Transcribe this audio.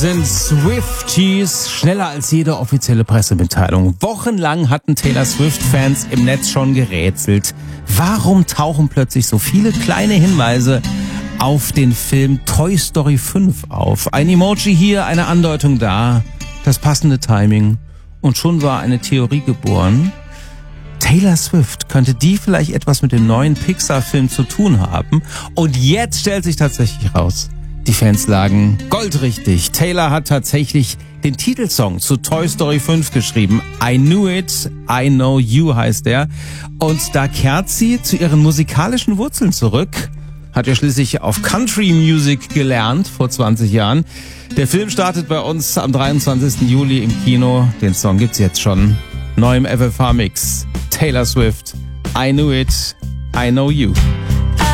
Sind Swifties schneller als jede offizielle Pressemitteilung. Wochenlang hatten Taylor Swift-Fans im Netz schon gerätselt. Warum tauchen plötzlich so viele kleine Hinweise auf den Film Toy Story 5 auf? Ein Emoji hier, eine Andeutung da, das passende Timing. Und schon war eine Theorie geboren. Taylor Swift, könnte die vielleicht etwas mit dem neuen Pixar-Film zu tun haben? Und jetzt stellt sich tatsächlich raus, die Fans lagen goldrichtig. Taylor hat tatsächlich den Titelsong zu Toy Story 5 geschrieben. I Knew It, I Know You heißt er. Und da kehrt sie zu ihren musikalischen Wurzeln zurück. Hat ja schließlich auf Country Music gelernt vor 20 Jahren. Der Film startet bei uns am 23. Juli im Kino. Den Song gibt's jetzt schon. Neu im FFH-Mix. Taylor Swift, I Knew It, I Know You.